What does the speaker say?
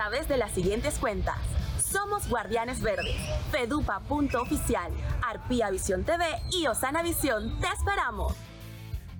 través de las siguientes cuentas. Somos Guardianes Verdes, fedupa.oficial, Arpía Visión TV y Osana Visión. ¡Te esperamos!